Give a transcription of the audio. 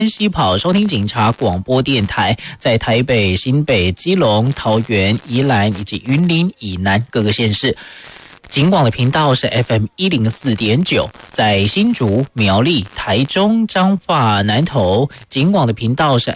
西跑收听警察广播电台，在台北、新北、基隆、桃园、宜兰以及云林以南各个县市。警广的频道是 FM 104.9，在新竹、苗栗、台中、彰化、南投，警广的频道是